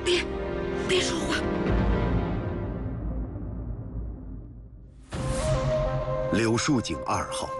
别说话。 柳树井2号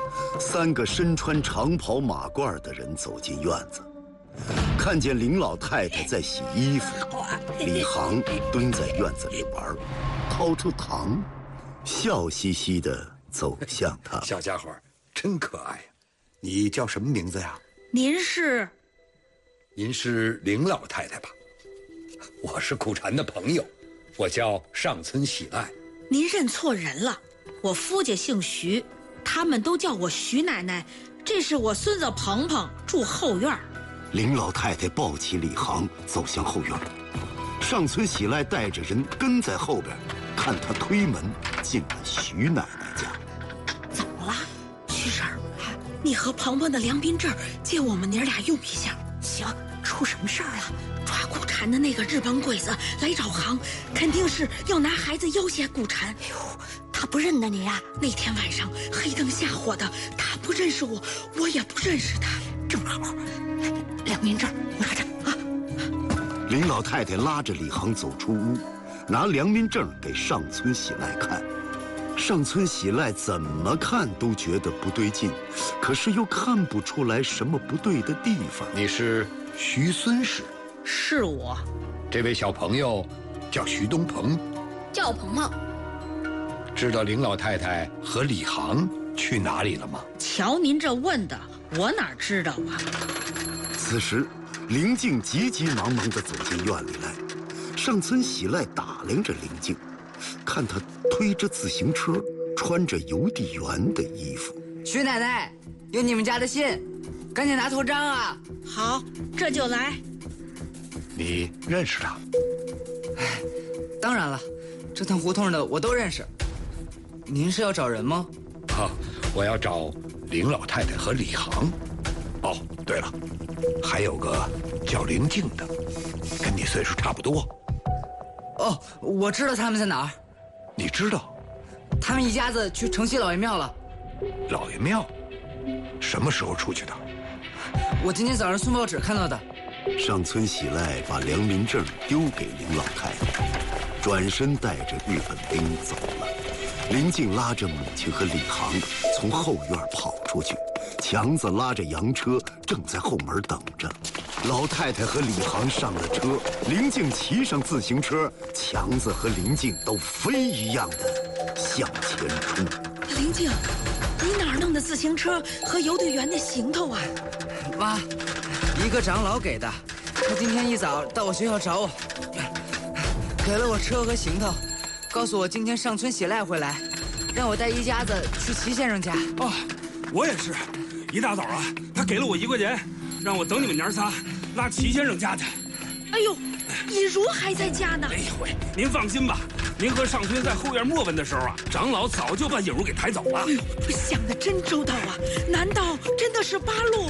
，3个身穿长袍马褂的人走进院子，看见林老太太在洗衣服，李航蹲在院子里玩，掏出糖，笑嘻嘻地走向他。 小家伙真可爱呀！你叫什么名字呀？ 您是林老太太吧？我是苦禅的朋友，我叫上村喜赖。 您认错人了，我夫家姓徐，他们都叫我徐奶奶。这是我孙子鹏鹏，住后院。 林老太太抱起李航走向后院，上村喜赖带着人跟在后边，看他推门进了徐奶奶家。 怎么了，徐婶儿？你和鹏鹏的良民证借我们娘俩用一下。行，出什么事儿了？抓古蝉的那个日本鬼子来找行，肯定是要拿孩子要挟古蝉。哎呦，他不认得你呀？那天晚上黑灯瞎火的，他不认识我，我也不认识他。正好，良民证拿着啊！ 林老太太拉着李航走出屋，拿良民证给上村喜赖看。上村喜赖怎么看都觉得不对劲，可是又看不出来什么不对的地方。 你是徐孙氏？ 是我。 这位小朋友叫徐东鹏， 叫我鹏鹏。 知道林老太太和李航去哪里了吗？ 瞧您这问的，我哪知道啊？ 此时，林静急急忙忙地走进院里来，上村喜赖打量着林静，看他推着自行车，穿着邮递员的衣服。 徐奶奶，有你们家的信，赶紧拿头章啊！ 好，这就来。 你认识他？ 当然了，这趟胡同的我都认识。您是要找人吗？ 我要找林老太太和李航。哦，对了，还有个叫林静的，跟你岁数差不多。 哦，我知道他们在哪儿。 你知道？ 他们一家子去城西老爷庙了。 老爷庙？什么时候出去的？ 我今天早上送报纸看到的。 上村喜赖把良民证丢给林老太太，转身带着日本兵走了。林静拉着母亲和李航从后院跑出去，强子拉着洋车正在后门等着。老太太和李航上了车，林静骑上自行车，强子和林静都飞一样的向前冲。 林静，你哪儿弄的自行车和邮递员的行头啊？ 妈，一个长老给的，他今天一早到我学校找我，给了我车和行头，告诉我今天上村喜赖会来，让我带一家子去齐先生家。 哦，我也是，一大早啊，他给了我1块钱，让我等你们娘仨拉齐先生家去。 哎呦，尹如还在家呢。 哎呦喂，您放心吧，您和上村在后院磨问的时候啊，长老早就把尹如给抬走了。 哎呦，想得真周到啊！难道真的是八路？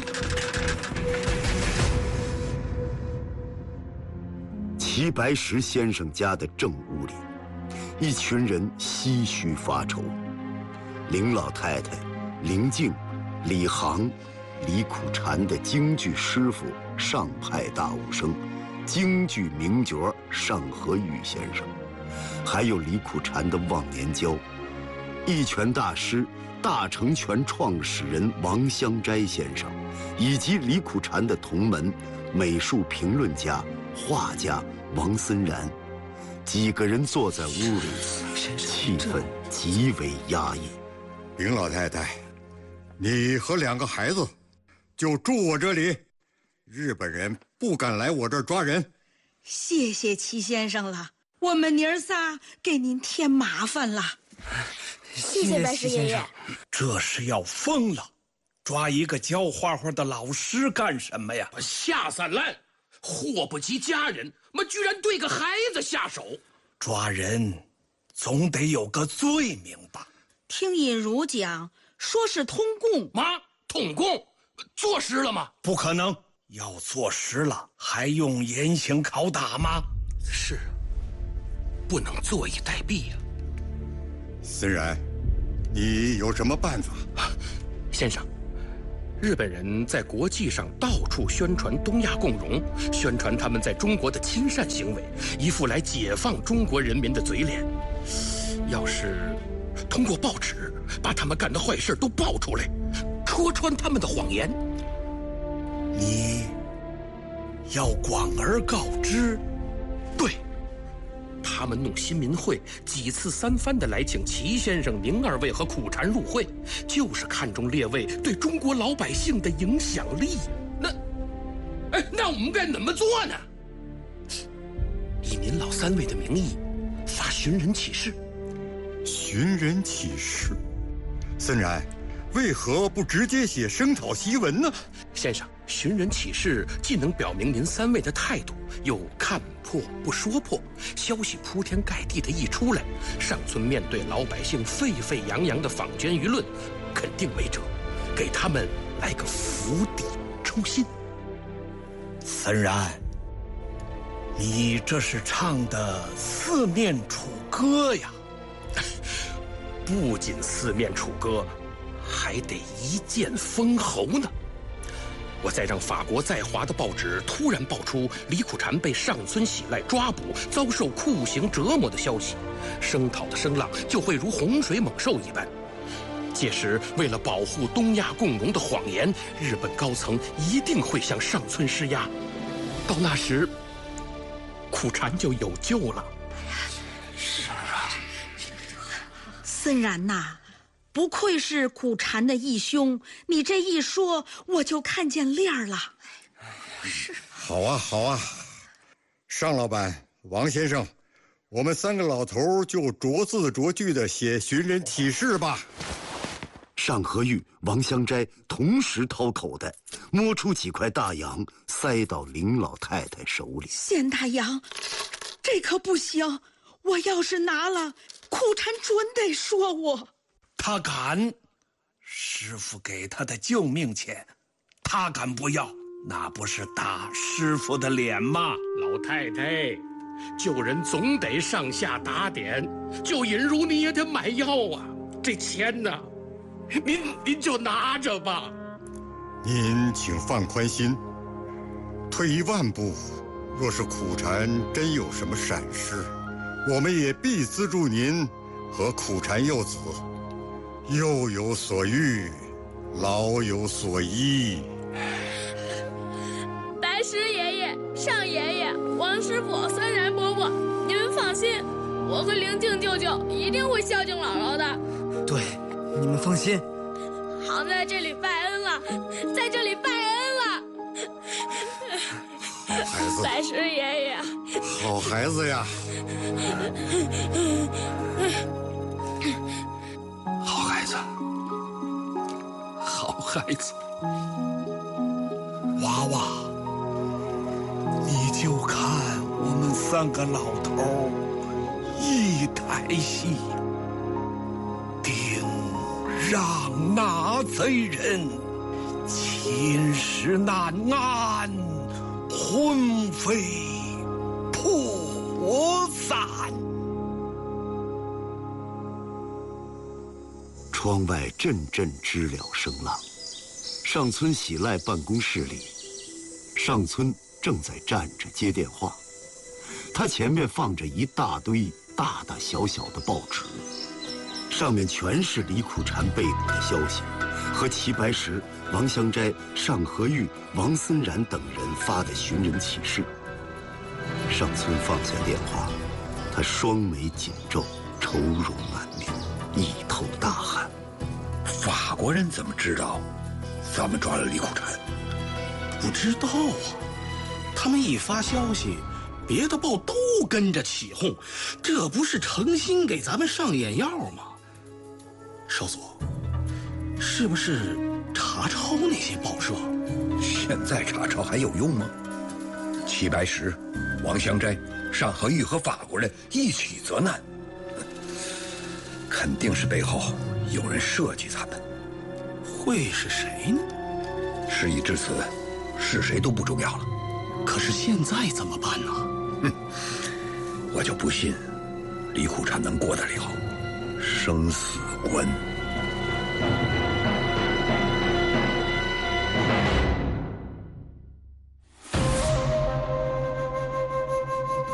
齐白石先生家的正屋里，一群人唏嘘发愁。林老太太、林静、李航、李苦禅的京剧师傅上派大武生，京剧名角上河玉先生，还有李苦禅的忘年交，一拳大师、大成拳创始人王香斋先生，以及李苦禅的同门美术评论家、画家王森然，几个人坐在屋里，气氛极为压抑。 林老太太，你和2个孩子就住我这里，日本人不敢来我这儿抓人。 谢谢齐先生了，我们娘仨给您添麻烦了。 谢谢白石爷爷。 这是要疯了，抓一个教画画的老师干什么呀？ 下三滥，祸不及家人，居然对个孩子下手。 抓人总得有个罪名吧？ 听尹如讲，说是通共。 妈，通共坐实了吗？ 不可能，要坐实了还用严刑拷打吗？ 是，不能坐以待毙呀。 森然，你有什么办法？ 先生， 日本人在国际上到处宣传东亚共荣，宣传他们在中国的亲善行为，一副来解放中国人民的嘴脸。要是通过报纸把他们干的坏事都爆出来，戳穿他们的谎言， 你要广而告之。 对，他们弄新民会，几次三番的来请齐先生、宁二位和苦禅入会，就是看中列位对中国老百姓的影响力。 那我们该怎么做呢？ 以您老三位的名义发寻人启事。 寻人启事，森然，为何不直接写声讨檄文呢？ 先生，寻人启事既能表明您三位的态度，又看破不说破，消息铺天盖地的一出来，上村面对老百姓沸沸扬扬的坊间舆论，肯定没辙，给他们来个釜底抽薪。 森然，你这是唱的四面楚歌呀！ 不仅四面楚歌，还得一剑封喉呢。我再让法国在华的报纸突然爆出李苦禅被上村喜赖抓捕，遭受酷刑折磨的消息，声讨的声浪就会如洪水猛兽一般。届时，为了保护东亚共荣的谎言，日本高层一定会向上村施压。到那时，苦禅就有救了。 是啊，森然呐，不愧是苦禅的义兄，你这一说，我就看见亮儿了。 是。好啊，好啊，尚老板、王先生，我们三个老头就逐字逐句的写寻人启事吧。 尚和玉、王香斋同时掏口袋，摸出几块大洋，塞到林老太太手里。 县大洋，这可不行！我要是拿了，苦禅准得说我。 他敢，师傅给他的救命钱，他敢不要，那不是打师傅的脸吗？ 老太太，救人总得上下打点，救引如你也得买药啊。这钱呢？您就拿着吧。 您请放宽心，退一万步，若是苦禅真有什么闪失，我们也必资助您和苦禅幼子，幼有所育，老有所依。 白石爷爷、尚爷爷、王师傅、森然伯伯，你们放心，我和灵静舅舅一定会孝敬姥姥的。 对，你们放心。 好在这里拜恩了，在这里拜恩了。 好孩子， 白石爷爷， 好孩子呀。 好孩子，好孩子。 娃娃，你就看我们三个老头一台戏，定让那贼人寝食难安，魂飞魄散。 窗外阵阵知了声浪，上村喜赖办公室里，上村正在站着接电话，他前面放着一大堆大大小小的报纸，上面全是李苦禅被捕的消息，和齐白石、王香斋、尚和玉、王森然等人发的寻人启事。上村放下电话，他双眉紧皱，愁容满面，一头大汗。 法国人怎么知道咱们抓了李苦禅？ 不知道啊，他们一发消息，别的报都跟着起哄，这不是诚心给咱们上眼药吗？少佐，是不是查抄那些报社？ 现在查抄还有用吗？齐白石、王香斋、尚和玉和法国人一起责难，肯定是背后有人设计他们。 会是谁呢？ 事已至此，是谁都不重要了。 可是现在怎么办呢？ 我就不信李苦禅能过得了生死关。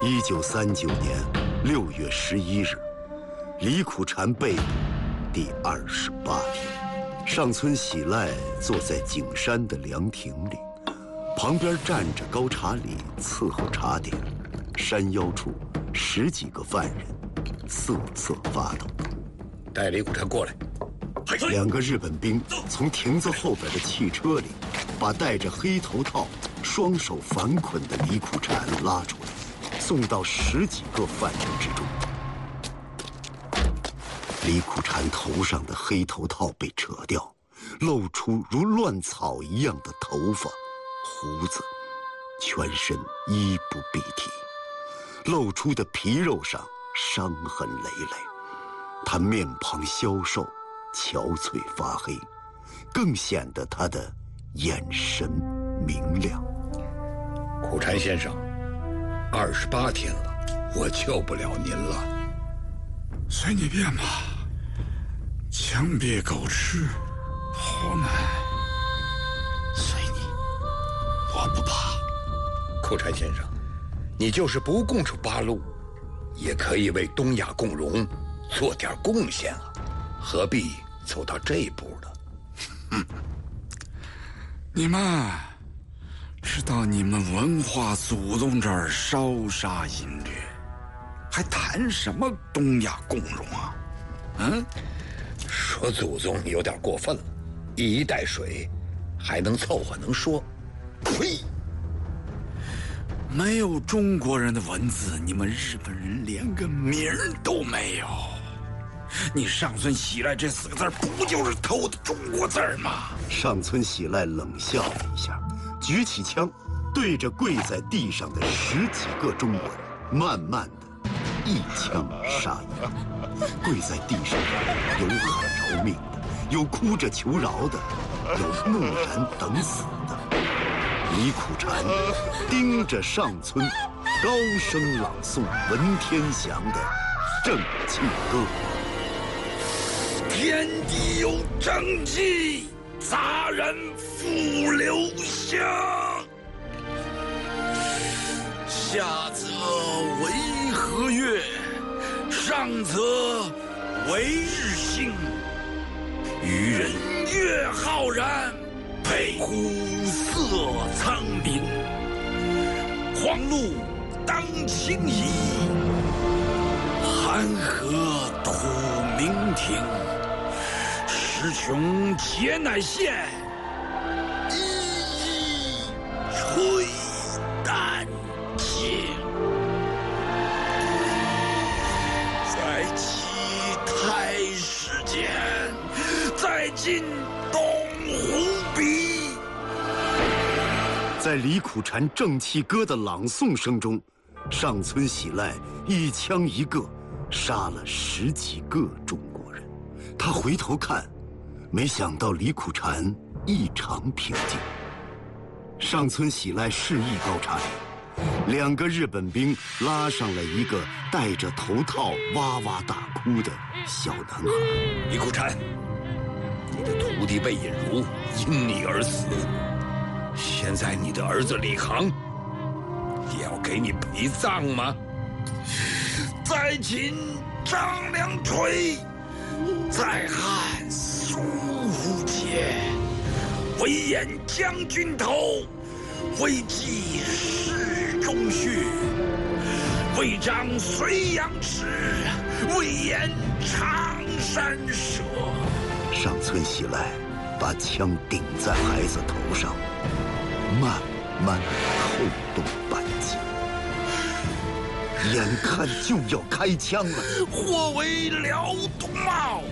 1939年6月11日，李苦禅被捕第28天，上村喜赖坐在景山的凉亭里，旁边站着高查理伺候茶点。山腰处10几个犯人，瑟瑟发抖。 带李苦禅过来。 2个日本兵从亭子后边的汽车里，把戴着黑头套、双手反捆的李苦禅拉出来，送到10几个犯人之中。李苦禅头上的黑头套被扯掉，露出如乱草一样的头发、胡子，全身衣不蔽体，露出的皮肉上伤痕累累。他面庞消瘦。 憔悴发黑，更显得他的眼神明亮。 苦禅先生，28天了，我救不了您了。 随你便吧，枪毙狗吃，好难。随你，我不怕。 苦禅先生，你就是不供出八路，也可以为东亚共荣做点贡献啊。 何必走到这一步呢？ 你们知道你们文化祖宗这儿烧杀淫掠，还谈什么东亚共荣啊？嗯， 说祖宗有点过分了，一袋水还能凑合能说？呸！ 没有中国人的文字，你们日本人连个名儿都没有。 你上村喜赖这4个字不就是偷的中国字吗？ 上村喜赖冷笑了一下，举起枪，对着跪在地上的10几个中国人，慢慢的一枪杀一个。跪在地上的有喊饶命的，有哭着求饶的，有木然等死的。李苦禅盯着上村，高声朗诵文天祥的《正气歌》。 天地有正气，杂人复流香。下则为和月，上则为日星。愚人月浩然，佩虎色苍明。黄鹿当青衣，寒河吐明庭。 时穷节乃现，一一吹丹青。在其太史间，在今东湖笔。 在李苦禅正气歌的朗诵声中，上村喜赖一枪一个，杀了10几个中国人。他回头看。 没想到李苦禅异常平静。上村喜赖示意高查理，2个日本兵拉上了一个戴着头套、哇哇大哭的小男孩。 李苦禅，你的徒弟魏隐如因你而死，现在你的儿子李航也要给你陪葬吗？ 在秦张良垂，在汉。 苏武节，为掩将军头，为祭世中血，为彰绥阳耻，为掩常山舍。 上村喜赖把枪顶在孩子头上，慢慢扣动扳机，眼看就要开枪了。 或为辽东帽。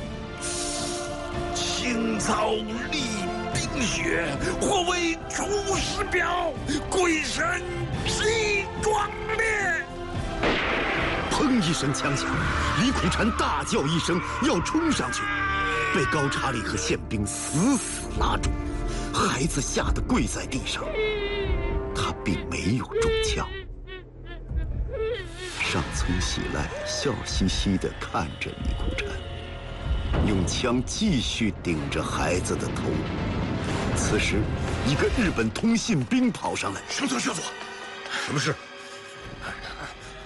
青草立冰雪，或为出师表，鬼神极壮烈。 砰一声枪响，李苦禅大叫一声要冲上去，被高查理和宪兵死拉住。孩子吓得跪在地上，他并没有中枪。上村喜赖笑嘻嘻地看着李苦禅。 用枪继续顶着孩子的头。此时，一个日本通信兵跑上来：“ 上座，上座，什么事？